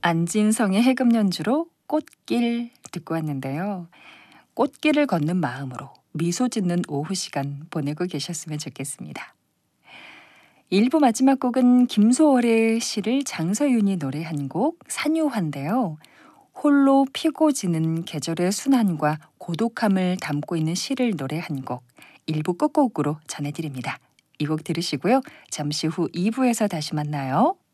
안진성의 해금 연주로 꽃길 듣고 왔는데요. 꽃길을 걷는 마음으로 미소 짓는 오후 시간 보내고 계셨으면 좋겠습니다. 1부 마지막 곡은 김소월의 시를 장서윤이 노래한 곡 산유화인데요. 홀로 피고 지는 계절의 순환과 고독함을 담고 있는 시를 노래한 곡 1부 끝곡으로 전해드립니다. 이 곡 들으시고요. 잠시 후 2부에서 다시 만나요.